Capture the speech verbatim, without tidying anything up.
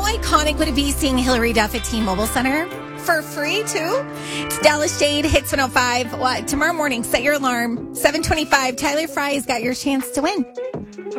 iconic would it be seeing Hillary Duff at T-Mobile Center? For free, too? It's Dallas Jade, Hits one oh five. Well, tomorrow morning, set your alarm. seven twenty-five, Tyler Fry's got your chance to win.